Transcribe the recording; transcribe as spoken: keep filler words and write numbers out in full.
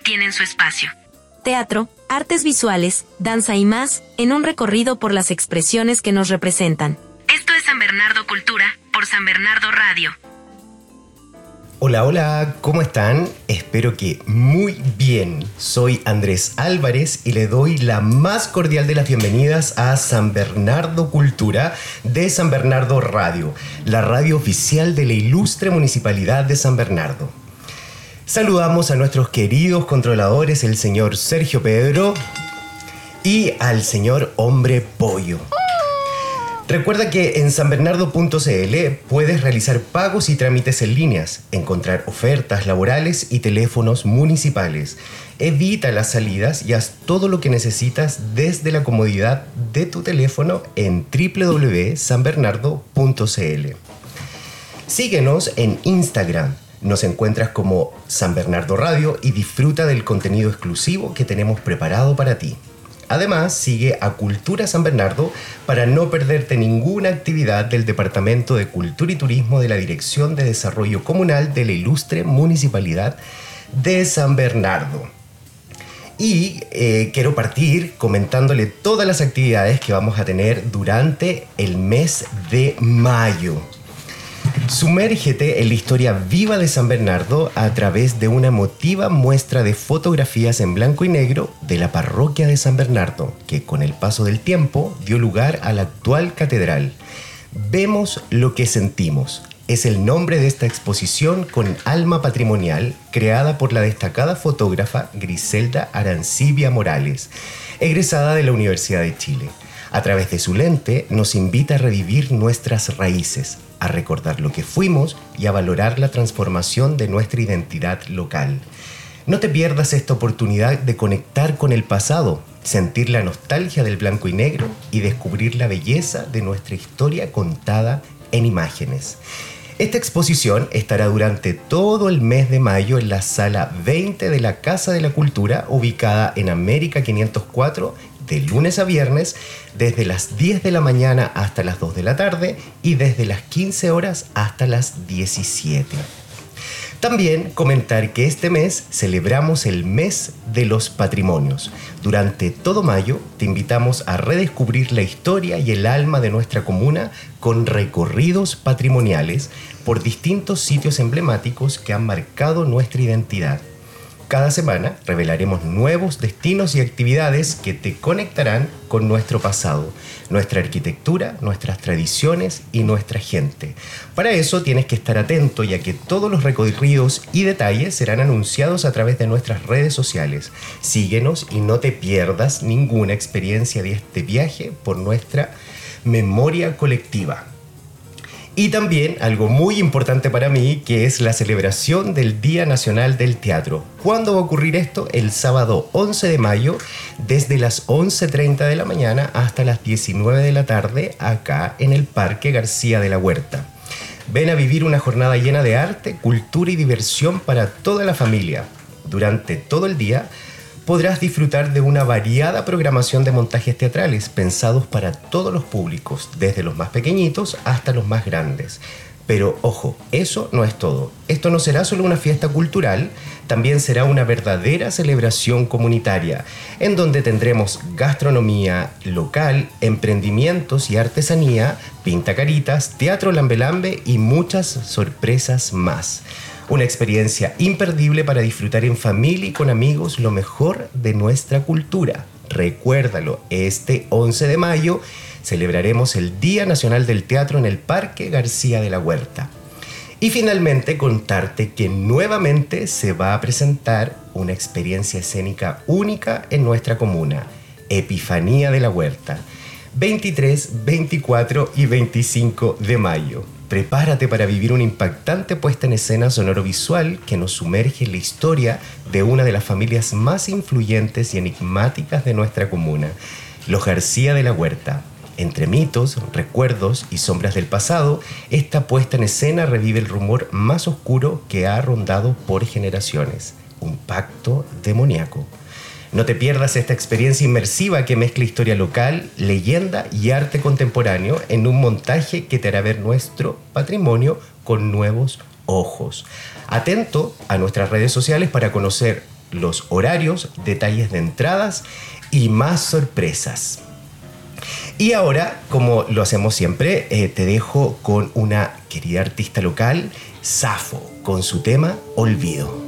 tienen su espacio. Teatro, artes visuales, danza y más, en un recorrido por las expresiones que nos representan. Esto es San Bernardo Cultura, por San Bernardo Radio. Hola, hola, ¿cómo están? Espero que muy bien. Soy Andrés Álvarez y le doy la más cordial de las bienvenidas a San Bernardo Cultura de San Bernardo Radio, la radio oficial de la ilustre Municipalidad de San Bernardo. Saludamos a nuestros queridos controladores, el señor Sergio Pedro y al señor Hombre Pollo. Recuerda que en san bernardo punto c l puedes realizar pagos y trámites en líneas, encontrar ofertas laborales y teléfonos municipales. Evita las salidas y haz todo lo que necesitas desde la comodidad de tu teléfono en doble u doble u doble u punto san bernardo punto c l. Síguenos en Instagram. Nos encuentras como San Bernardo Radio y disfruta del contenido exclusivo que tenemos preparado para ti. Además, sigue a Cultura San Bernardo para no perderte ninguna actividad del Departamento de Cultura y Turismo de la Dirección de Desarrollo Comunal de la ilustre Municipalidad de San Bernardo. Y eh, quiero partir comentándole todas las actividades que vamos a tener durante el mes de mayo. Sumérgete en la historia viva de San Bernardo a través de una emotiva muestra de fotografías en blanco y negro de la parroquia de San Bernardo, que con el paso del tiempo dio lugar a la actual catedral. Vemos lo que sentimos. Es el nombre de esta exposición con alma patrimonial creada por la destacada fotógrafa Griselda Arancibia Morales, egresada de la Universidad de Chile. A través de su lente nos invita a revivir nuestras raíces, a recordar lo que fuimos y a valorar la transformación de nuestra identidad local. No te pierdas esta oportunidad de conectar con el pasado, sentir la nostalgia del blanco y negro y descubrir la belleza de nuestra historia contada en imágenes. Esta exposición estará durante todo el mes de mayo en la sala veinte de la Casa de la Cultura, ubicada en América quinientos cuatro, de lunes a viernes, desde las diez de la mañana hasta las dos de la tarde y desde las quince horas hasta las diecisiete. También comentar que este mes celebramos el mes de los patrimonios. Durante todo mayo te invitamos a redescubrir la historia y el alma de nuestra comuna con recorridos patrimoniales por distintos sitios emblemáticos que han marcado nuestra identidad. Cada semana revelaremos nuevos destinos y actividades que te conectarán con nuestro pasado, nuestra arquitectura, nuestras tradiciones y nuestra gente. Para eso tienes que estar atento, ya que todos los recorridos y detalles serán anunciados a través de nuestras redes sociales. Síguenos y no te pierdas ninguna experiencia de este viaje por nuestra memoria colectiva. Y también algo muy importante para mí, que es la celebración del Día Nacional del Teatro. ¿Cuándo va a ocurrir esto? El sábado once de mayo, desde las once treinta de la mañana hasta las diecinueve de la tarde, acá en el Parque García de la Huerta. Ven a vivir una jornada llena de arte, cultura y diversión para toda la familia. Durante todo el día podrás disfrutar de una variada programación de montajes teatrales pensados para todos los públicos, desde los más pequeñitos hasta los más grandes. Pero ojo, eso no es todo. Esto no será solo una fiesta cultural, también será una verdadera celebración comunitaria, en donde tendremos gastronomía local, emprendimientos y artesanía, pintacaritas, teatro lambe-lambe y muchas sorpresas más. Una experiencia imperdible para disfrutar en familia y con amigos lo mejor de nuestra cultura. Recuérdalo, este once de mayo celebraremos el Día Nacional del Teatro en el Parque García de la Huerta. Y finalmente contarte que nuevamente se va a presentar una experiencia escénica única en nuestra comuna, Epifanía de la Huerta, veintitrés, veinticuatro y veinticinco de mayo. Prepárate para vivir una impactante puesta en escena sonoro-visual que nos sumerge en la historia de una de las familias más influyentes y enigmáticas de nuestra comuna, los García de la Huerta. Entre mitos, recuerdos y sombras del pasado, esta puesta en escena revive el rumor más oscuro que ha rondado por generaciones, un pacto demoníaco. No te pierdas esta experiencia inmersiva que mezcla historia local, leyenda y arte contemporáneo en un montaje que te hará ver nuestro patrimonio con nuevos ojos. Atento a nuestras redes sociales para conocer los horarios, detalles de entradas y más sorpresas. Y ahora, como lo hacemos siempre, eh, te dejo con una querida artista local, Safo, con su tema Olvido.